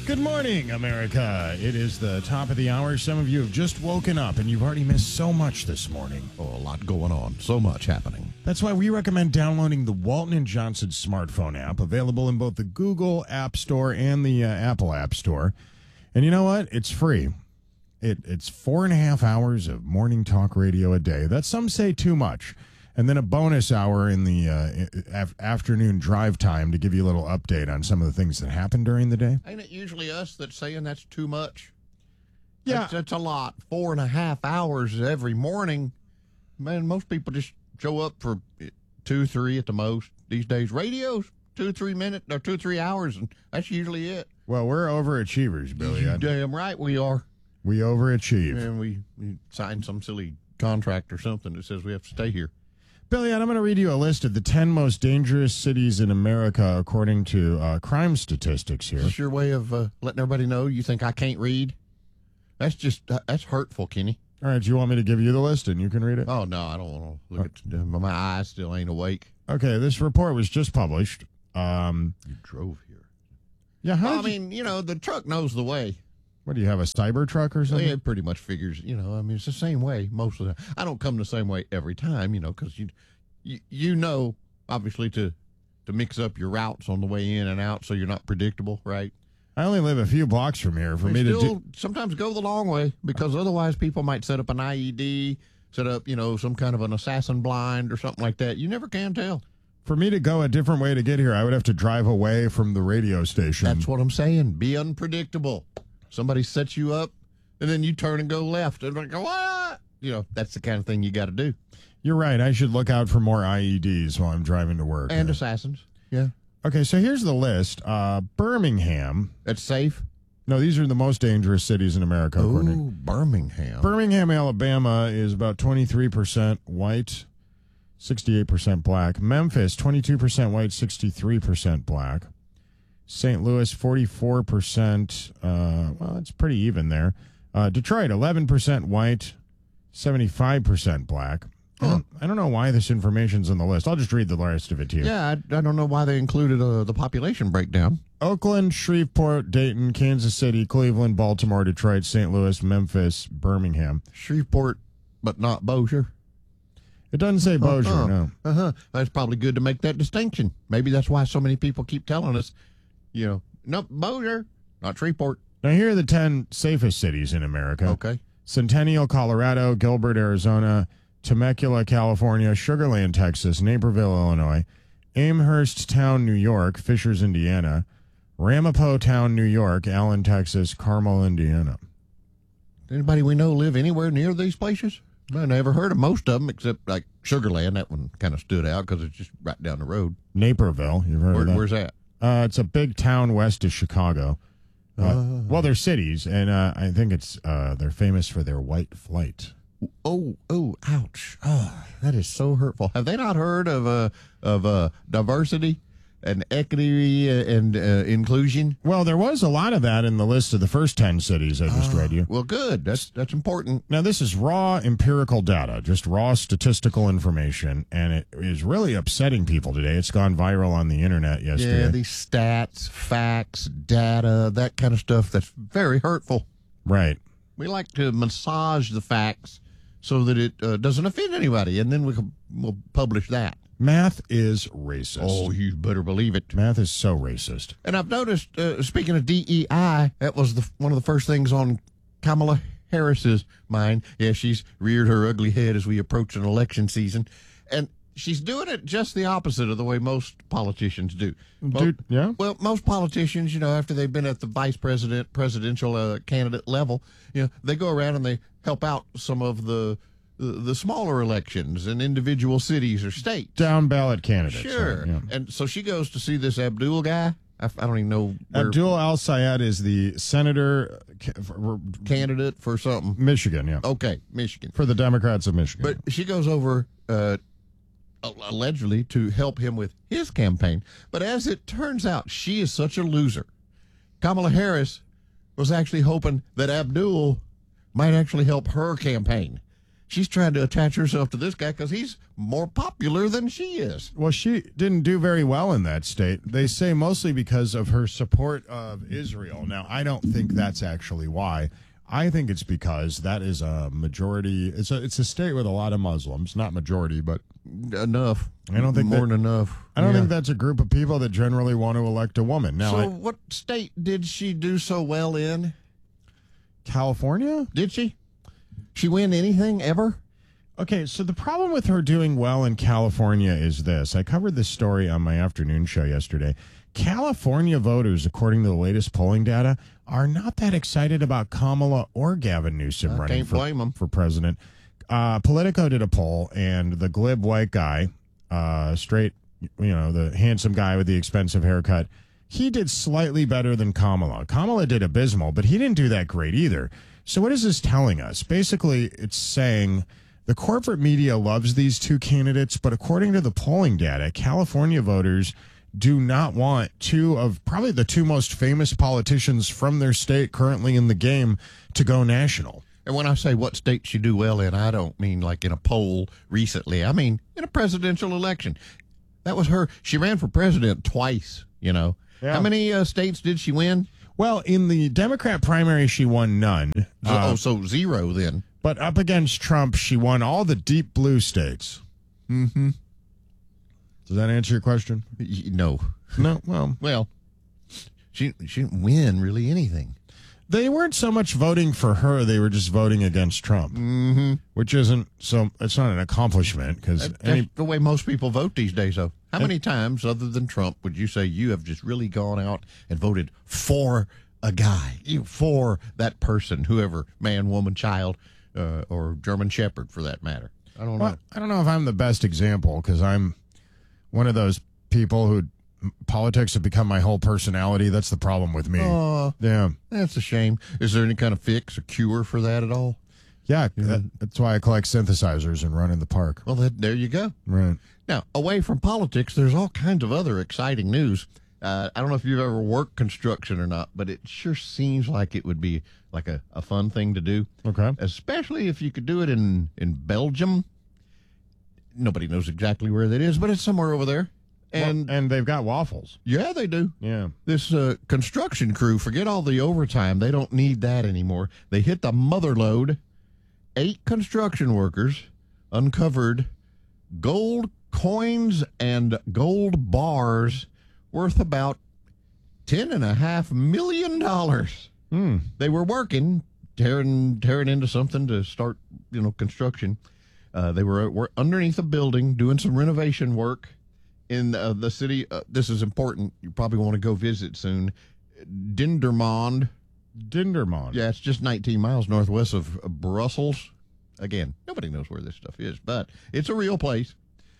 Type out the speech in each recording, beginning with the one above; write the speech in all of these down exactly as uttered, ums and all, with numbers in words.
Good morning, America. It is the top of the hour. Some of you have just woken up, and you've already missed so much this morning. Oh, a lot going on. So much happening. That's why we recommend downloading the Walton and Johnson smartphone app, available in both the Google App Store and the uh, Apple App Store. And you know what? It's free. It, it's four and a half hours of morning talk radio a day. That's some say too much. And then a bonus hour in the uh, af- afternoon drive time to give you a little update on some of the things that happened during the day. Ain't it usually us that's saying that's too much? Yeah. That's, that's a lot. Four and a half hours every morning. Man, most people just show up for two, three at the most these days. Radios, two, three minutes, or two, three hours, and that's usually it. Well, we're overachievers, Billy. You damn right we are. We overachieve. And we, we signed some silly contract or something that says we have to stay here. Billy, I'm going to read you a list of the ten most dangerous cities in America according to uh, crime statistics here. Is this your way of uh, letting everybody know you think I can't read? That's just, uh, that's hurtful, Kenny. All right, do you want me to give you the list and you can read it? Oh, no, I don't want to look at uh, my eyes still ain't awake. Okay, this report was just published. Um, You drove here. yeah, how Well, I did you- mean, you know, the truck knows the way. what do you have, a cyber truck or something? It pretty much figures, you know, I mean, it's the same way most of the time. I don't come the same way every time, you know, because you, you, you know, obviously to, to mix up your routes on the way in and out so you're not predictable, right? I only live a few blocks from here. For They me to still do, sometimes go the long way because otherwise people might set up an I E D, set up, you know, some kind of an assassin blind or something like that. You never can tell. for me to go a different way to get here, I would have to drive away from the radio station. That's what I'm saying. Be unpredictable. Somebody sets you up, and then you turn and go left. And like, what? You know, that's the kind of thing you got to do. You're right. I should look out for more I E Ds while I'm driving to work. And Yeah. assassins. Yeah. Okay, so here's the list. Uh, Birmingham. That's safe. No, these are the most dangerous cities in America, according Ooh, Birmingham. Birmingham, Alabama is about twenty-three percent white, sixty-eight percent black. Memphis, twenty-two percent white, sixty-three percent black. Saint Louis, forty-four percent. Uh, well, it's pretty even there. Uh, Detroit, eleven percent white, seventy-five percent black. I, don't, I don't know why this information's on the list. I'll just read the rest of it to you. Yeah, I, I don't know why they included uh, the population breakdown. Oakland, Shreveport, Dayton, Kansas City, Cleveland, Baltimore, Detroit, Saint Louis, Memphis, Birmingham. Shreveport, but not Bossier. It doesn't say Bossier, uh-huh. no. Uh-huh. That's probably good to make that distinction. Maybe that's why so many people keep telling us, you know, nope, Bossier, not Shreveport. Now, here are the ten safest cities in America. Okay. Centennial, Colorado, Gilbert, Arizona, Temecula, California, Sugar Land, Texas, Naperville, Illinois, Amherst Town, New York, Fishers, Indiana, Ramapo Town, New York, Allen, Texas, Carmel, Indiana. Anybody we know live anywhere near these places? I never heard of most of them except like Sugar Land. That one kind of stood out because it's just right down the road. Naperville, you've heard Where, of that? where's that? Uh, it's a big town west of Chicago. Uh, Uh. well, they're cities, and uh, I think it's uh, they're famous for their white flight. Oh, oh, ouch. Oh, that is so hurtful. Have they not heard of uh, of uh, diversity and equity and uh, inclusion? Well, there was a lot of that in the list of the first ten cities I just read you. Well, good. That's that's important. Now, this is raw empirical data, just raw statistical information, and it is really upsetting people today. It's gone viral on the internet yesterday. Yeah, these stats, facts, data, that kind of stuff that's very hurtful. Right. We like to massage the facts so that it uh, doesn't offend anybody, and then we can, we'll publish that. Math is racist. Oh, you better believe it. Math is so racist. And I've noticed, uh, speaking of D E I, that was the, one of the first things on Kamala Harris's mind. Yeah, she's reared her ugly head as we approach an election season. And she's doing it just the opposite of the way most politicians do. Dude, yeah? Well, most politicians, you know, after they've been at the vice president, presidential uh, candidate level, you know, they go around and they help out some of the the, the smaller elections in individual cities or states. Down ballot candidates. Sure. right, yeah. And so she goes to see this Abdul guy. I, I don't even know. Where, Abdul Al Sayed is the senator ca- for candidate for something. Michigan, yeah. Okay, Michigan. For the Democrats of Michigan. But she goes over uh, allegedly to help him with his campaign. But as it turns out, she is such a loser. Kamala Harris was actually hoping that Abdul might actually help her campaign. she's trying to attach herself to this guy because he's more popular than she is. Well, she didn't do very well in that state. They say mostly because of her support of Israel. Now, I don't think that's actually why. I think it's because that is a majority. It's a it's a state with a lot of Muslims, not majority, but enough. I don't think more that, than enough. I don't Yeah. think that's a group of people that generally want to elect a woman. Now, So, I, what state did she do so well in? California? Did she? She win anything ever? Okay, so the problem with her doing well in California is this. I covered this story on my afternoon show yesterday. California voters, according to the latest polling data, are not that excited about Kamala or Gavin Newsom I running can't for, blame 'em. for president. Uh, Politico did a poll, and the glib white guy, uh, straight, you know, the handsome guy with the expensive haircut, he did slightly better than Kamala. Kamala did abysmal, but he didn't do that great either. So what is this telling us? Basically, it's saying the corporate media loves these two candidates, but according to the polling data, California voters do not want two of probably the two most famous politicians from their state currently in the game to go national. And when I say what state she do well in, I don't mean like in a poll recently. I mean in a presidential election. That was her. She ran for president twice, you know. Yeah. How many uh, states did she win? Well, in the Democrat primary, she won none. So, Uh, oh, so zero then. but up against Trump, she won all the deep blue states. Mm-hmm. Does that answer your question? Y- No. No. Well, Well, she she didn't win really anything. they weren't so much voting for her; they were just voting against Trump, Mm-hmm. which isn't so. It's not an accomplishment because That's any. the way most people vote these days, though. How Yep. many times, other than Trump, would you say you have just really gone out and voted for a guy, you for that person, whoever, man, woman, child, uh, or German Shepherd, for that matter? I don't know. Well, I don't know if I'm the best example because I'm one of those people who politics have become my whole personality. That's the problem with me. Oh, Yeah. that's a shame. Is there any kind of fix or cure for that at all? Yeah, that- that's why I collect synthesizers and run in the park. Well, that, there you go. Right. Now, away from politics, there's all kinds of other exciting news. Uh, I don't know if you've ever worked construction or not, but it sure seems like it would be like a, a fun thing to do, Okay. especially if you could do it in, in Belgium. Nobody knows exactly where that is, but it's somewhere over there. And, Well, and they've got waffles. yeah, they do. Yeah. This uh, construction crew, forget all the overtime. They don't need that anymore. They hit the mother lode. Eight construction workers uncovered gold coins and gold bars worth about ten and a half million dollars. Hmm. They were working, tearing tearing into something to start, you know, construction. Uh, they were, were underneath a building doing some renovation work in uh, the city. Uh, this is important. You probably want to go visit soon. Dendermonde. Dindermond. Yeah, it's just nineteen miles northwest of uh, Brussels. Again, nobody knows where this stuff is, but it's a real place.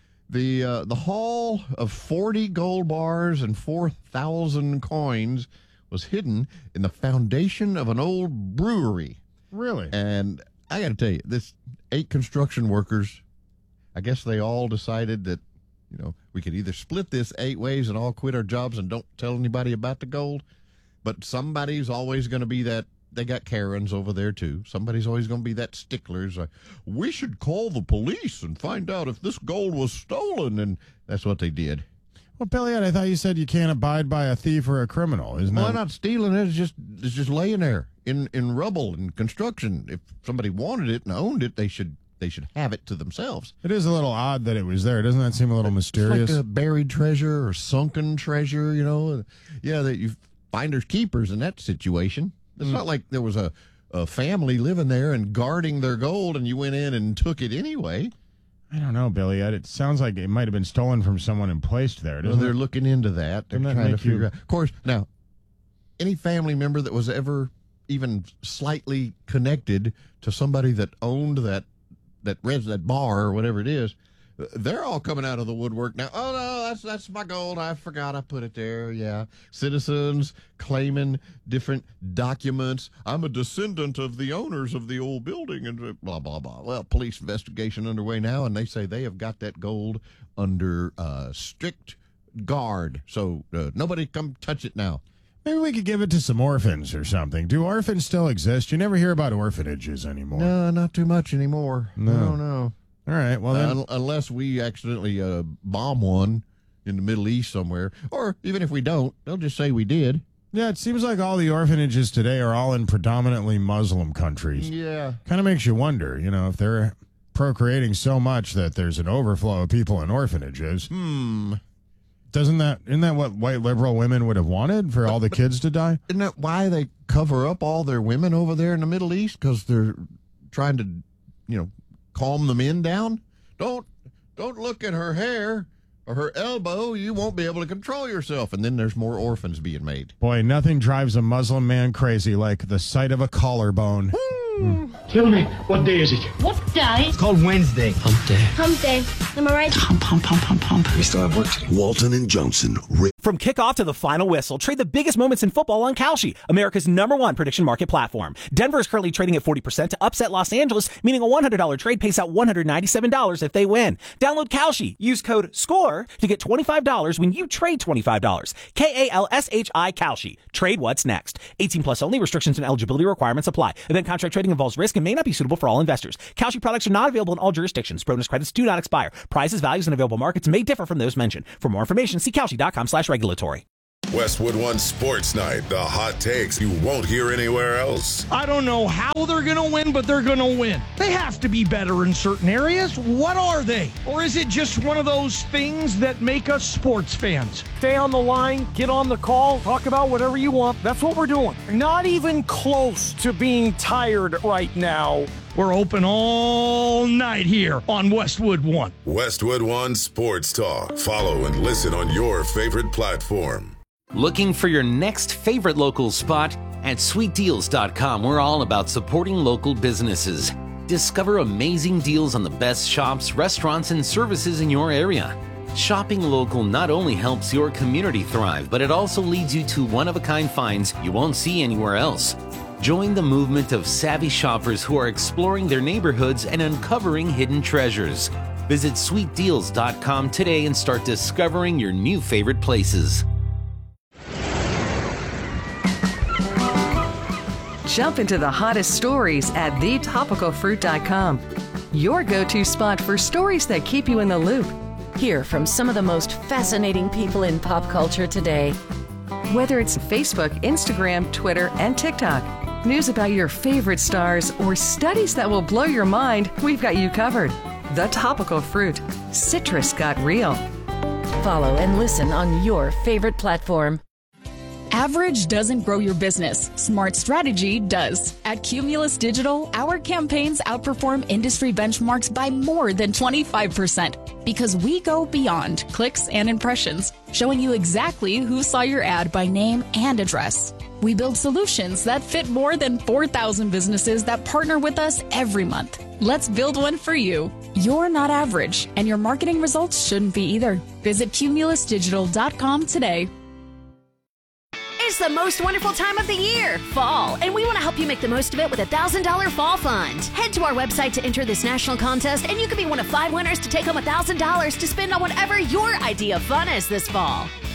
The uh, the haul of forty gold bars and four thousand coins was hidden in the foundation of an old brewery. Really? And I got to tell you, this eight construction workers, I guess they all decided that, you know, we could either split this eight ways and all quit our jobs and don't tell anybody about the gold, but somebody's always going to be that. They got Karens over there, too. Somebody's always going to be that stickler's like, we should call the police and find out if this gold was stolen. And that's what they did. Well, Billiot, I thought you said you can't abide by a thief or a criminal. Isn't Well, that? not stealing it. It's just, it's just laying there in, in rubble and construction. If somebody wanted it and owned it, they should they should have it to themselves. It is a little odd that it was there. Doesn't that seem a little mysterious? It's like a buried treasure or sunken treasure, you know. Yeah, that you finders keepers in that situation. It's Mm. not like there was a, a family living there and guarding their gold and you went in and took it anyway. I don't know, Billiot. It sounds like it might have been stolen from someone and placed there. Well, Doesn't they're it? looking into that. They're Doesn't that trying to make you- figure out. Of course, now, any family member that was ever even slightly connected to somebody that owned that that res that bar or whatever it is, they're all coming out of the woodwork now. Oh no, that's that's my gold. I forgot I put it there. Yeah, citizens claiming different documents. I'm a descendant of the owners of the old building, and blah blah blah. Well, police investigation underway now, and they say they have got that gold under uh, strict guard. So uh, nobody come touch it now. Maybe we could give it to some orphans or something. Do orphans still exist? You never hear about orphanages anymore. No, not too much anymore. No. No, no. All right, well then. Uh, unless we accidentally uh, bomb one in the Middle East somewhere. Or even if we don't, they'll just say we did. Yeah, it seems like all the orphanages today are all in predominantly Muslim countries. Yeah. Kind of makes you wonder, you know, if they're procreating so much that there's an overflow of people in orphanages. Hmm. Doesn't that, isn't that what white liberal women would have wanted for all the kids to die? Isn't that why they cover up all their women over there in the Middle East? Because they're trying to, you know, calm the men down? Don't don't look at her hair or her elbow. You won't be able to control yourself. And then there's more orphans being made. Boy, nothing drives a Muslim man crazy like the sight of a collarbone. Mm. Tell me, what day is it? What day? It's called Wednesday. Hump day. Hump day. Am I right? Hump, hump, hump, hump, hump. We still have work to do. Walton and Johnson. Rick. From kickoff to the final whistle, trade the biggest moments in football on Kalshi, America's number one prediction market platform. Denver is currently trading at forty percent to upset Los Angeles, meaning a one hundred dollars trade pays out one hundred ninety-seven dollars if they win. Download Kalshi. Use code SCORE to get twenty-five dollars when you trade twenty-five dollars. K A L S H I Kalshi. Trade what's next. eighteen plus only. Restrictions and eligibility requirements apply. Event contract trading involves risk and may not be suitable for all investors. Kalshi products are not available in all jurisdictions. Bonus credits do not expire. Prices, values, and available markets may differ from those mentioned. For more information, see Kalshi.com slash regulatory. Westwood One Sports Night. The hot takes you won't hear anywhere else. I don't know how they're going to win, but they're going to win. They have to be better in certain areas. What are they? Or is it just one of those things that make us sports fans? Stay on the line, get on the call, talk about whatever you want. That's what we're doing. Not even close to being tired right now. We're open all night here on Westwood One. Westwood One Sports Talk. Follow and listen on your favorite platform. Looking for your next favorite local spot? At sweet deals dot com, we're all about supporting local businesses. Discover amazing deals on the best shops, restaurants, and services in your area. Shopping local not only helps your community thrive, but it also leads you to one-of-a-kind finds you won't see anywhere else. Join the movement of savvy shoppers who are exploring their neighborhoods and uncovering hidden treasures. Visit sweet deals dot com today and start discovering your new favorite places. Jump into the hottest stories at the topical fruit dot com. Your go-to spot for stories that keep you in the loop. Hear from some of the most fascinating people in pop culture today. Whether it's Facebook, Instagram, Twitter, and TikTok, news about your favorite stars, or studies that will blow your mind, we've got you covered. The Topical Fruit. Citrus got real. Follow and listen on your favorite platform. Average doesn't grow your business. Smart strategy does. At Cumulus Digital, our campaigns outperform industry benchmarks by more than twenty-five percent because we go beyond clicks and impressions, showing you exactly who saw your ad by name and address. We build solutions that fit more than four thousand businesses that partner with us every month. Let's build one for you. You're not average, and your marketing results shouldn't be either. Visit cumulus digital dot com today. It's the most wonderful time of the year, fall, and we want to help you make the most of it with a one thousand dollars Fall Fund. Head to our website to enter this national contest, and you could be one of five winners to take home one thousand dollars to spend on whatever your idea of fun is this fall.